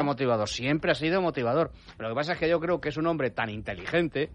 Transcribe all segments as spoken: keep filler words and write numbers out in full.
motivador, siempre ha sido motivador. Pero lo que pasa es que yo creo que es un hombre tan inteligente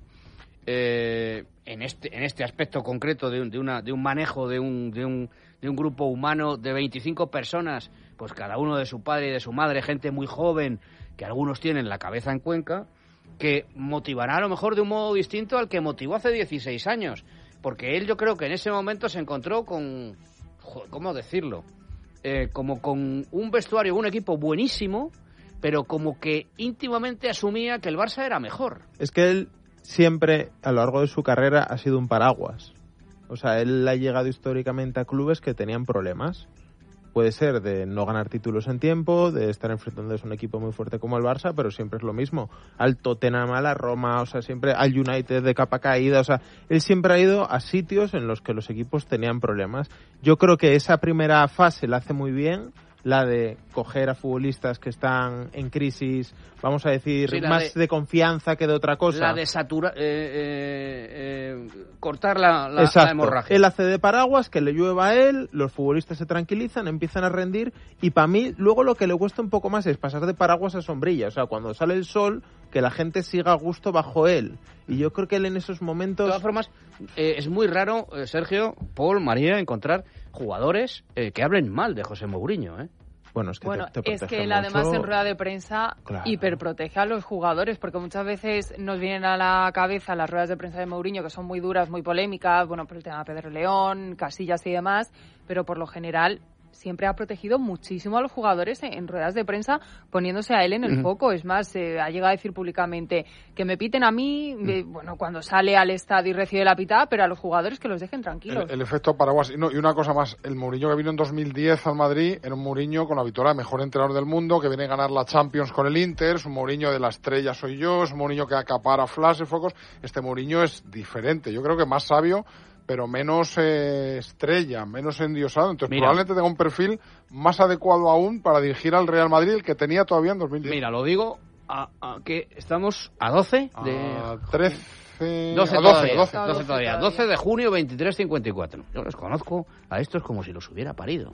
eh, en este en este aspecto concreto de un, de una de un manejo de un de un de un grupo humano de veinticinco personas, pues cada uno de su padre y de su madre, gente muy joven, que algunos tienen la cabeza en Cuenca, que motivará a lo mejor de un modo distinto al que motivó hace dieciséis años. Porque él yo creo que en ese momento se encontró con... ¿Cómo decirlo? Eh, como con un vestuario, un equipo buenísimo, pero como que íntimamente asumía que el Barça era mejor. Es que él siempre, a lo largo de su carrera, ha sido un paraguas. O sea, él ha llegado históricamente a clubes que tenían problemas. Puede ser de no ganar títulos en tiempo, de estar enfrentándose a un equipo muy fuerte como el Barça, pero siempre es lo mismo. Al Tottenham, a la Roma, o sea, siempre al United de capa caída. O sea, él siempre ha ido a sitios en los que los equipos tenían problemas. Yo creo que esa primera fase la hace muy bien, la de coger a futbolistas que están en crisis, vamos a decir, sí, más de, de confianza que de otra cosa. La de saturar, eh, eh, eh, cortar la, la, la hemorragia. Él hace de paraguas, que le llueva a él, los futbolistas se tranquilizan, empiezan a rendir, y para mí luego lo que le cuesta un poco más es pasar de paraguas a sombrilla. O sea, cuando sale el sol, que la gente siga a gusto bajo él. Y yo creo que él en esos momentos... De todas formas, eh, es muy raro, eh, Sergio, Paul, María, encontrar jugadores eh, que hablen mal de José Mourinho, ¿eh? Bueno, es que, bueno, te, te es que él mucho. Además en rueda de prensa claro. hiperprotege a los jugadores, porque muchas veces nos vienen a la cabeza las ruedas de prensa de Mourinho, que son muy duras, muy polémicas, bueno, por el tema de Pedro León, Casillas y demás, pero por lo general siempre ha protegido muchísimo a los jugadores en, en ruedas de prensa, poniéndose a él en el uh-huh. foco. Es más, eh, ha llegado a decir públicamente que me piten a mí, uh-huh. eh, bueno, cuando sale al estadio y recibe la pitada, pero a los jugadores que los dejen tranquilos. El, el efecto paraguas. Y, no, y una cosa más, el Mourinho que vino en dos mil diez al Madrid era un Mourinho con la victoria de mejor entrenador del mundo, que viene a ganar la Champions con el Inter, es un Mourinho de la estrella soy yo, es un Mourinho que acapara flashes, focos. Este Mourinho es diferente, yo creo que más sabio, pero menos eh, estrella, menos endiosado. Entonces Mira. probablemente tenga un perfil más adecuado aún para dirigir al Real Madrid, el que tenía todavía en dos mil diez. Mira, lo digo, a, a, que estamos a doce de... A trece... doce a doce, todavía, doce. doce todavía. doce de junio, veintitrés cincuenta y cuatro. Yo los conozco a estos como si los hubiera parido.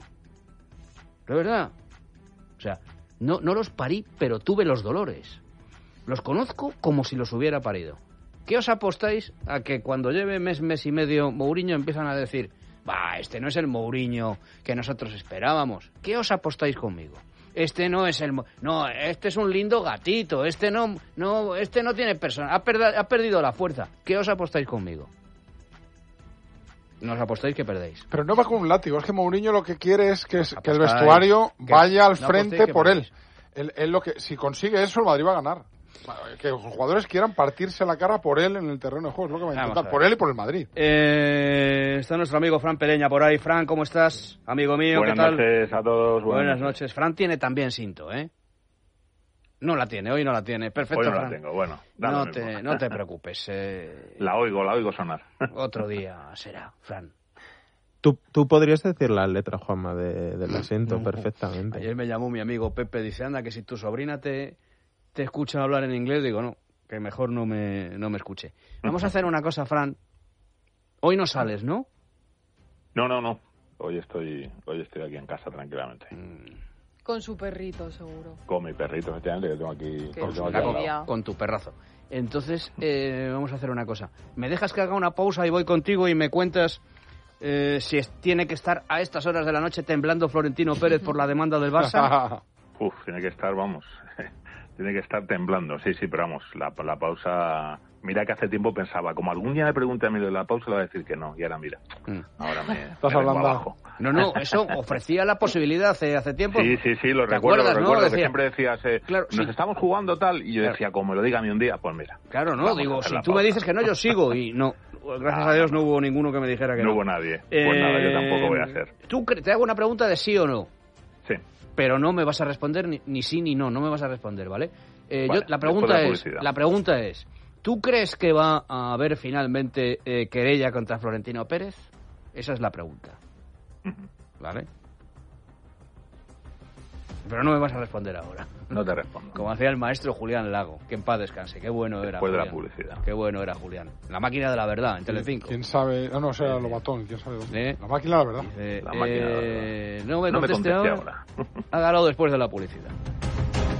¿De verdad? O sea, no, no los parí, pero tuve los dolores. Los conozco como si los hubiera parido. ¿Qué os apostáis a que cuando lleve mes, mes y medio Mourinho empiezan a decir, bah, este no es el Mourinho que nosotros esperábamos? ¿Qué os apostáis conmigo? Este no es el... No, este es un lindo gatito, este no no este no tiene persona, ha, perda, ha perdido la fuerza. ¿Qué os apostáis conmigo? No os apostáis que perdéis. Pero no va con un látigo, es que Mourinho lo que quiere es que, es, que el vestuario que, vaya al no frente por él. él. Él lo que si consigue eso, el Madrid va a ganar. Que los jugadores quieran partirse la cara por él en el terreno de juego, es lo que va a intentar, a por él y por el Madrid. Eh, está nuestro amigo Fran Pereña por ahí. Fran, ¿cómo estás? Amigo mío, buenas ¿qué tal? Buenas noches a todos. Buenas, buenas noches. noches. Fran tiene también cinto, ¿eh? No la tiene, hoy no la tiene. Perfecto, hoy no Fran. la tengo, bueno. No te, no te preocupes. Eh... La oigo, la oigo sonar. Otro día será, Fran. Tú, tú podrías decir la letra, Juanma, de, del asiento no, perfectamente. Ayer me llamó mi amigo Pepe, dice, anda, que si tu sobrina te... te escucha hablar en inglés, digo, no, que mejor no me, no me escuche. Vamos a hacer una cosa, Fran. Hoy no sales, ¿no? No, no, no. Hoy estoy hoy estoy aquí en casa tranquilamente. Con su perrito, seguro. Con mi perrito, efectivamente, que tengo aquí. Con, tengo aquí con, con tu perrazo. Entonces, eh, vamos a hacer una cosa. ¿Me dejas que haga una pausa y voy contigo y me cuentas eh, si es, tiene que estar a estas horas de la noche temblando Florentino Pérez por la demanda del Barça? Uf, tiene que estar, vamos... Tiene que estar temblando, sí, sí, pero vamos, la, la pausa... Mira que hace tiempo pensaba, como algún día me pregunte a mí de la pausa, le voy a decir que no, y ahora mira, mm. ahora me, ¿Estás me hablando abajo. No, no, eso ofrecía la posibilidad hace, hace tiempo. Sí, sí, sí, lo ¿Te recuerdo, acuerdas, lo recuerdo, ¿no? que Decía, siempre decías, eh, claro, nos sí. estamos jugando tal, y yo claro. decía, como me lo diga a mí un día, pues mira. Claro, no, digo, si tú pausa. me dices que no, yo sigo, y no, gracias ah, a Dios no hubo ninguno que me dijera que no. No hubo nadie, pues eh, nada, yo tampoco voy a hacer. ¿Tú te hago una pregunta de sí o no? Sí. Pero no me vas a responder ni, ni sí ni no, no me vas a responder, ¿vale? Eh, vale, yo, la pregunta es, la pregunta es, ¿tú crees que va a haber finalmente eh, querella contra Florentino Pérez? Esa es la pregunta, ¿vale? Pero no me vas a responder ahora. No te respondo. Como hacía el maestro Julián Lago, que en paz descanse. Qué bueno era Después Julián. de la publicidad. Qué bueno era Julián. La máquina de la verdad, en Telecinco. ¿Quién sabe? No, no, o sea, Lobatón, ¿quién sabe dónde? ¿Eh? La máquina de la verdad. Eh, la máquina de la verdad. Eh, no me no conteste, me conteste ahora. ahora. Hágalo después de la publicidad.